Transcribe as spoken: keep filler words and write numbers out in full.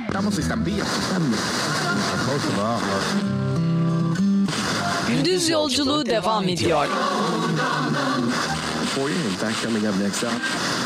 Gündüz yolculuğu devam ediyor. For you. In fact, coming up next up.